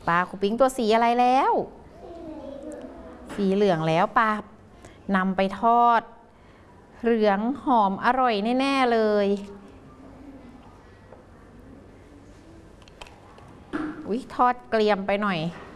ปลาครูปิ๊งตัวสีอะไรแล้วสีเหลืองแล้วปลานำไปทอดเหลืองหอมอร่อยแน่ๆเลยอุ๊ยทอดเกรียมไปหน่อย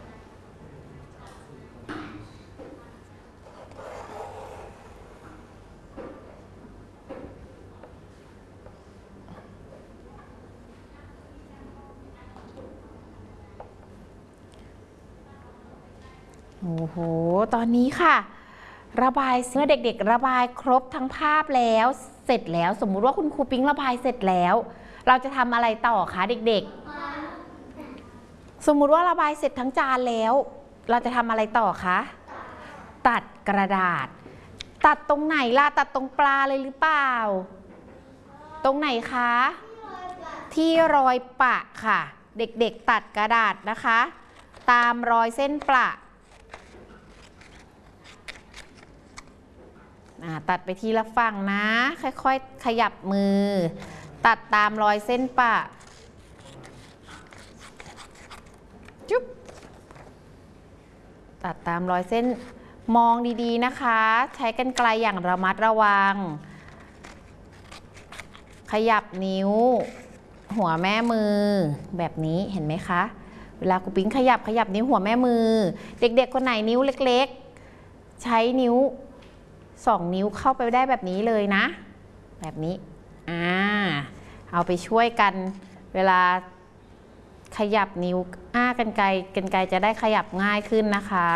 โอ้โหตอนนี้ค่ะระบายเมื่อเด็กๆระบายครบทั้งภาพแล้วเสร็จแล้วสมมุติว่าคุณครูปิ๊งระบายเสร็จแล้วเราจะทำอะไรต่อคะเด็กๆสมมุติว่าระบายเสร็จทั้งจานแล้วเราจะทำอะไรต่อคะตัดกระดาษตัดตรงไหนล่ะตัดตรงปลาเลยหรือเปล่าตรงไหนคะที่รอยปะค่ะเด็กๆตัดกระดาษนะคะตามรอยเส้นปะตัดไปทีละฝั่งนะค่อยๆขยับมือตัดตามรอยเส้นปะจุ๊บตัดตามรอยเส้นมองดีๆนะคะใช้กรรไกรอย่างระมัดระวังขยับนิ้วหัวแม่มือแบบนี้เห็นไหมคะเวลาครูปิ๊งขยับนิ้วหัวแม่มือเด็กๆคนไหนนิ้วเล็กๆใช้นิ้ว2 นิ้วเข้าไปได้แบบนี้เลยนะแบบนี้เอาไปช่วยกันเวลาขยับนิ้วกรรไกรจะได้ขยับง่ายขึ้นนะคะ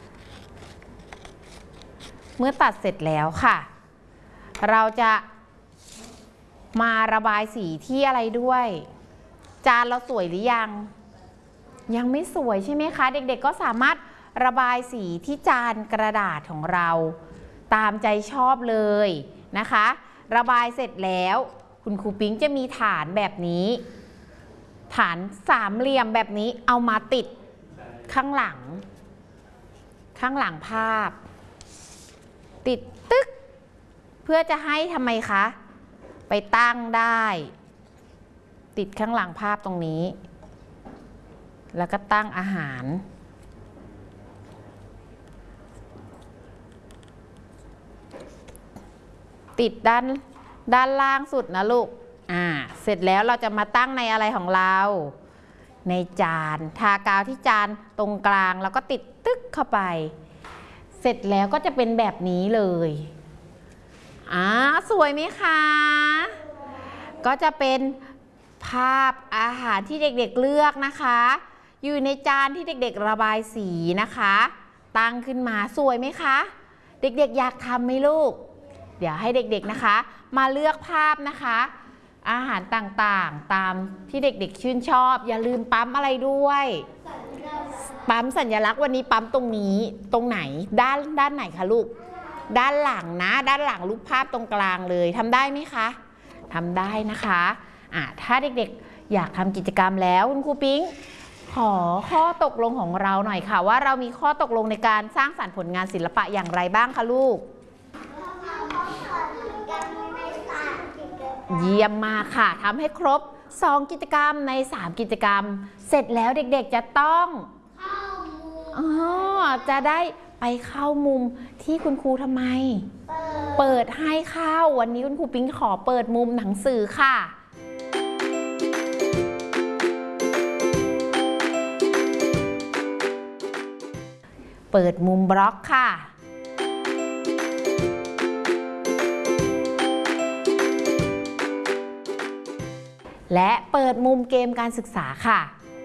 เมื่อตัดเสร็จแล้วค่ะเราจะมาระบายสีที่อะไรด้วยจานเราสวยหรือยังไม่สวยใช่ไหมคะเด็กๆก็สามารถระบายสีที่จานกระดาษของเราตามใจชอบเลยนะคะระบายเสร็จแล้วคุณครูปิ๊งจะมีฐานแบบนี้ฐานสามเหลี่ยมแบบนี้เอามาติดข้างหลังภาพติดตึ๊กเพื่อจะให้ทำไมคะไปตั้งได้ติดข้างหลังภาพตรงนี้แล้วก็ตั้งอาหารติดด้านล่างสุดนะลูกเสร็จแล้วเราจะมาตั้งในอะไรของเราในจานทากาวที่จานตรงกลางแล้วก็ติดตึ๊กเข้าไปเสร็จแล้วก็จะเป็นแบบนี้เลยสวยไหมคะก็จะเป็นภาพอาหารที่เด็กๆเลือกนะคะอยู่ในจานที่เด็กๆระบายสีนะคะตั้งขึ้นมาสวยไหมคะเด็กๆอยากทำไหมลูกเดี๋ยวให้เด็กๆนะคะมาเลือกภาพนะคะอาหารต่างๆตามที่เด็กๆชื่นชอบอย่าลืมปั๊มอะไรด้วยปั๊มสัญลักษณ์วันนี้ปั๊มตรงนี้ตรงไหนด้านไหนคะลูกด้านหลังนะด้านหลังรูปภาพตรงกลางเลยทำได้ไหมคะทำได้นะคะถ้าเด็กๆอยากทำกิจกรรมแล้วคุณครูปิ๊งขอข้อตกลงของเราหน่อยค่ะว่าเรามีข้อตกลงในการสร้างสรรค์ผลงานศิลปะอย่างไรบ้างคะลูกเยี่ยมมากค่ะทำให้ครบ2 กิจกรรมใน3 กิจกรรมเสร็จแล้วเด็กๆจะต้องจะได้ไปเข้ามุมที่คุณครูทำไมเปิดให้เข้าวันนี้คุณครูปิ๊งขอเปิดมุมหนังสือค่ะเปิดมุมบล็อกค่ะและเปิดมุมเกมการศึกษาค่ะ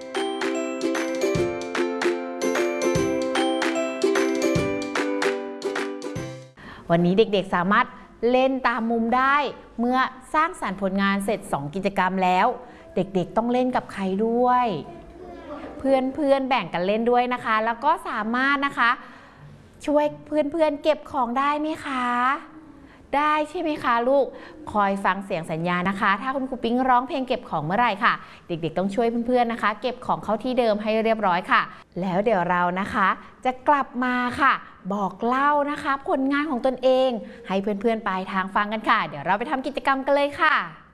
วันนี้เด็กๆสามารถเล่นตามมุมได้เมื่อสร้างสรรค์ผลงานเสร็จ2 กิจกรรมแล้วเด็กๆต้องเล่นกับใครด้วยเพื่อนแบ่งกันเล่นด้วยนะคะแล้วก็สามารถนะคะช่วยเพื่อนเก็บของได้ไหมคะได้ใช่ไหมคะลูกคอยฟังเสียงสัญญาณนะคะถ้าคุณครูปิ๊งร้องเพลงเก็บของเมื่อไหร่ค่ะเด็กๆต้องช่วยเพื่อนๆนะคะเก็บของเข้าที่เดิมให้เรียบร้อยค่ะแล้วเดี๋ยวเรานะคะจะกลับมาค่ะบอกเล่านะคะผลงานของตนเองให้เพื่อนๆปลายทางฟังกันค่ะเดี๋ยวเราไปทำกิจกรรมกันเลยค่ะ